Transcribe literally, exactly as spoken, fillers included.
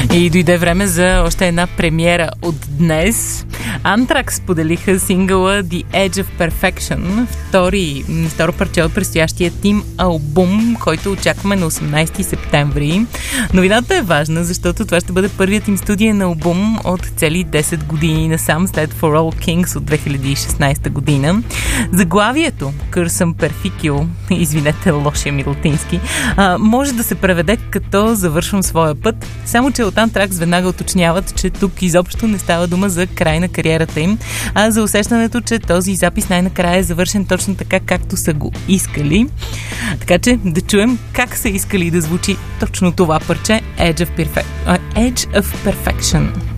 И дойде време за още една премиера от днес. Anthrax споделиха сингъла The Edge of Perfection, втори, второ парче от предстоящия тим албум, който очакваме на осемнайсети септември. Новината е важна, защото това ще бъде първият им студиен албум от цели десет години насам, след For All Kings от две хиляди и шестнайсета година. Заглавието Cursum Perficul, извинете лошия ми латински, а, може да се преведе като завършвам своя път, само че от Anthrax веднага уточняват, че тук изобщо не става дума за край на кариерата им, а за усещането, че този запис най-накрая е завършен точно така, както са го искали. Така че да чуем как са искали да звучи точно това парче Edge of, Perfe- uh, Edge of Perfection.